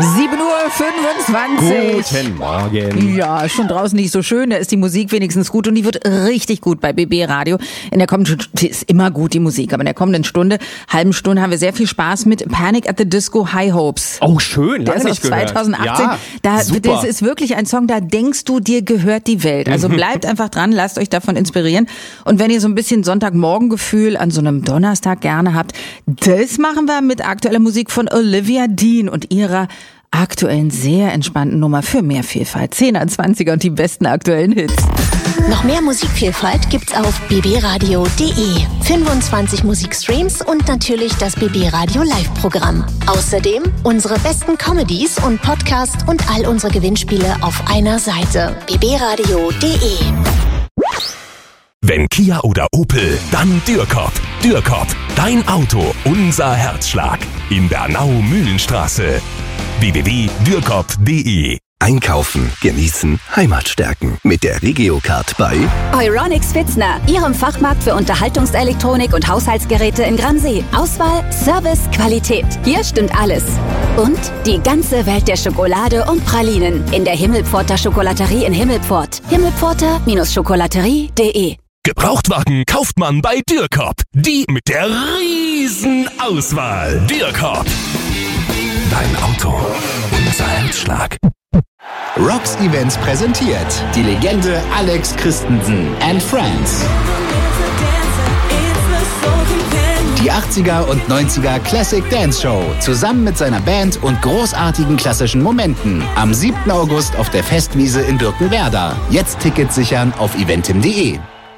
7:25 Uhr. Guten Morgen. Ja, schon draußen nicht so schön, da ist die Musik wenigstens gut und die wird richtig gut bei BB Radio. In der kommenden Stunde ist immer gut die Musik, aber in der kommenden halben Stunde haben wir sehr viel Spaß mit Panic at the Disco High Hopes. Oh, schön, Der lange ist aus nicht gehört. 2018. Ja, super. Das ist wirklich ein Song, da denkst du, dir gehört die Welt. Also bleibt einfach dran, lasst euch davon inspirieren. Und wenn ihr so ein bisschen Sonntagmorgengefühl an so einem Donnerstag gerne habt, das machen wir mit aktueller Musik von Olivia Dean und ihrer aktuellen, sehr entspannten Nummer für mehr Vielfalt. 10er, 20er und die besten aktuellen Hits. Noch mehr Musikvielfalt gibt's auf bbradio.de. 25 Musikstreams und natürlich das BB Radio Live-Programm. Außerdem unsere besten Comedies und Podcasts und all unsere Gewinnspiele auf einer Seite. bbradio.de. Wenn Kia oder Opel, dann Dürkop. Dürkop, dein Auto, unser Herzschlag. In Bernau-Mühlenstraße. www.dürkop.de. Einkaufen, genießen, Heimat stärken. Mit der Regiocard bei Euronics Pfitzner, Ihrem Fachmarkt für Unterhaltungselektronik und Haushaltsgeräte in Gransee. Auswahl, Service, Qualität. Hier stimmt alles. Und die ganze Welt der Schokolade und Pralinen in der Himmelpforter Schokolaterie in Himmelpfort. Himmelpforter-schokolaterie.de. Gebrauchtwagen kauft man bei Dürkop. Die mit der riesen Auswahl. Dürkop. Dein Auto, unser Herzschlag. Rocks Events präsentiert die Legende Alex Christensen and Friends. Die 80er und 90er Classic Dance Show zusammen mit seiner Band und großartigen klassischen Momenten am 7. August auf der Festwiese in Birkenwerder. Jetzt Tickets sichern auf eventim.de.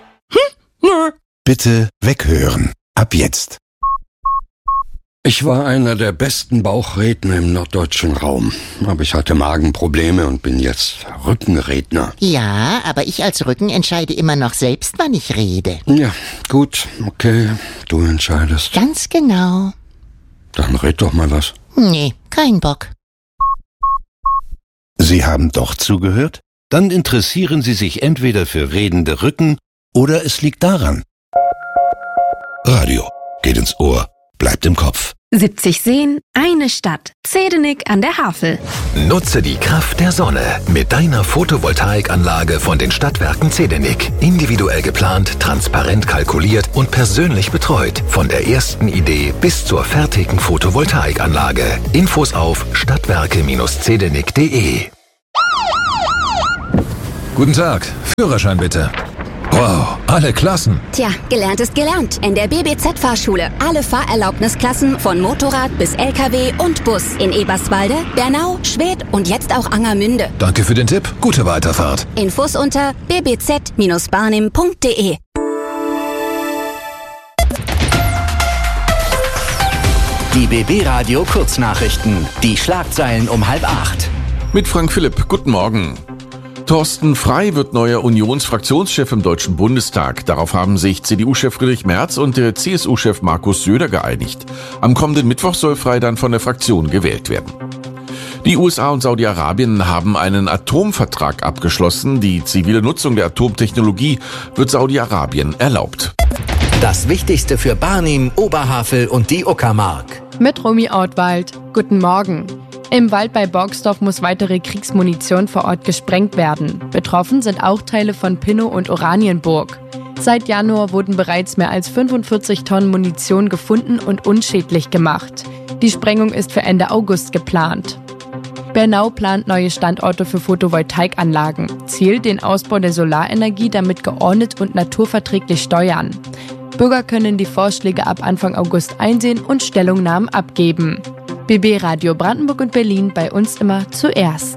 Bitte weghören. Ab jetzt. Ich war einer der besten Bauchredner im norddeutschen Raum. Aber ich hatte Magenprobleme und bin jetzt Rückenredner. Ja, aber ich als Rücken entscheide immer noch selbst, wann ich rede. Ja, gut, okay, du entscheidest. Ganz genau. Dann red doch mal was. Nee, kein Bock. Sie haben doch zugehört? Dann interessieren Sie sich entweder für redende Rücken oder es liegt daran. Radio geht ins Ohr, bleibt im Kopf. 70 Seen, eine Stadt. Zedenik an der Havel. Nutze die Kraft der Sonne mit deiner Photovoltaikanlage von den Stadtwerken Zedenik. Individuell geplant, transparent kalkuliert und persönlich betreut. Von der ersten Idee bis zur fertigen Photovoltaikanlage. Infos auf stadtwerke-zedenik.de. Guten Tag, Führerschein bitte. Wow, alle Klassen. Tja, gelernt ist gelernt. In der BBZ-Fahrschule. Alle Fahrerlaubnisklassen von Motorrad bis LKW und Bus. In Eberswalde, Bernau, Schwedt und jetzt auch Angermünde. Danke für den Tipp. Gute Weiterfahrt. Infos unter bbz-barnim.de. Die BB Radio Kurznachrichten. Die Schlagzeilen um 7:30. Mit Frank Philipp. Guten Morgen. Thorsten Frey wird neuer Unionsfraktionschef im Deutschen Bundestag. Darauf haben sich CDU-Chef Friedrich Merz und der CSU-Chef Markus Söder geeinigt. Am kommenden Mittwoch soll Frey dann von der Fraktion gewählt werden. Die USA und Saudi-Arabien haben einen Atomvertrag abgeschlossen. Die zivile Nutzung der Atomtechnologie wird Saudi-Arabien erlaubt. Das Wichtigste für Barnim, Oberhavel und die Uckermark. Mit Romy Ortwald. Guten Morgen. Im Wald bei Borgsdorf muss weitere Kriegsmunition vor Ort gesprengt werden. Betroffen sind auch Teile von Pinnow und Oranienburg. Seit Januar wurden bereits mehr als 45 Tonnen Munition gefunden und unschädlich gemacht. Die Sprengung ist für Ende August geplant. Bernau plant neue Standorte für Photovoltaikanlagen. Ziel den Ausbau der Solarenergie damit geordnet und naturverträglich steuern. Bürger können die Vorschläge ab Anfang August einsehen und Stellungnahmen abgeben. BB Radio Brandenburg und Berlin, bei uns immer zuerst.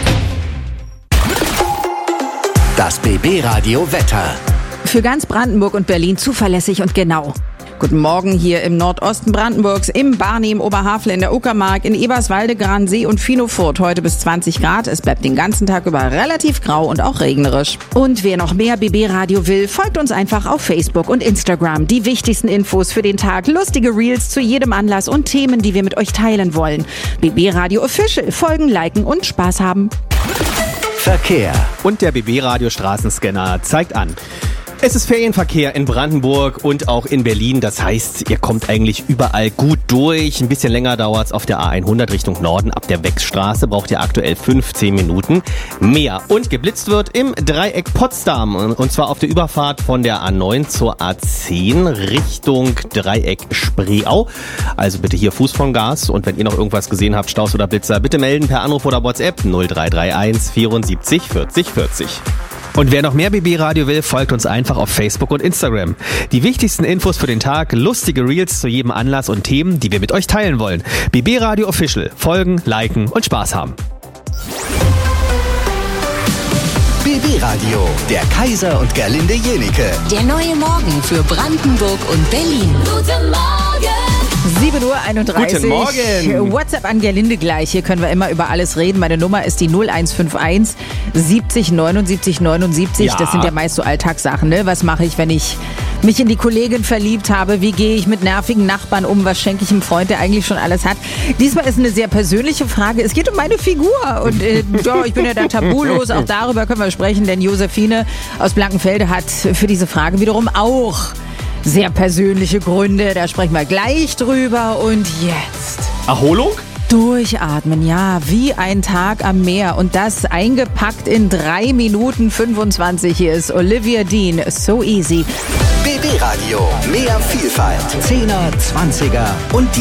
Das BB Radio Wetter. Für ganz Brandenburg und Berlin zuverlässig und genau. Guten Morgen hier im Nordosten Brandenburgs, im Barnim, Oberhavel, in der Uckermark, in Eberswalde, Gransee und Finofurt. Heute bis 20 Grad. Es bleibt den ganzen Tag über relativ grau und auch regnerisch. Und wer noch mehr BB Radio will, folgt uns einfach auf Facebook und Instagram. Die wichtigsten Infos für den Tag, lustige Reels zu jedem Anlass und Themen, die wir mit euch teilen wollen. BB Radio Official. Folgen, liken und Spaß haben. Verkehr. Und der BB Radio Straßenscanner zeigt an. Es ist Ferienverkehr in Brandenburg und auch in Berlin. Das heißt, ihr kommt eigentlich überall gut durch. Ein bisschen länger dauert's auf der A100 Richtung Norden. Ab der Wechsstraße braucht ihr aktuell 15 Minuten mehr. Und geblitzt wird im Dreieck Potsdam. Und zwar auf der Überfahrt von der A9 zur A10 Richtung Dreieck Spreeau. Also bitte hier Fuß vom Gas. Und wenn ihr noch irgendwas gesehen habt, Staus oder Blitzer, bitte melden per Anruf oder WhatsApp 0331 74 40 40. Und wer noch mehr BB Radio will, folgt uns einfach auf Facebook und Instagram. Die wichtigsten Infos für den Tag, lustige Reels zu jedem Anlass und Themen, die wir mit euch teilen wollen. BB Radio Official. Folgen, liken und Spaß haben. BB Radio, der Kaiser und Gerlinde Jenike. Der neue Morgen für Brandenburg und Berlin. Guten Morgen! 7:31 Uhr. Guten Morgen. WhatsApp an Gerlinde gleich. Hier können wir immer über alles reden. Meine Nummer ist die 0151 70 79 79. Ja. Das sind ja meist so Alltagssachen. Ne? Was mache ich, wenn ich mich in die Kollegin verliebt habe? Wie gehe ich mit nervigen Nachbarn um? Was schenke ich einem Freund, der eigentlich schon alles hat? Diesmal ist eine sehr persönliche Frage. Es geht um meine Figur. Und ja, ich bin ja da tabulos. Auch darüber können wir sprechen, denn Josephine aus Blankenfelde hat für diese Frage wiederum auch sehr persönliche Gründe. Da sprechen wir gleich drüber. Und jetzt Erholung? Durchatmen, ja, wie ein Tag am Meer. Und das eingepackt in 3 Minuten 25. Hier ist Olivia Dean. So easy. BB Radio, mehr Vielfalt. 10er, 20er und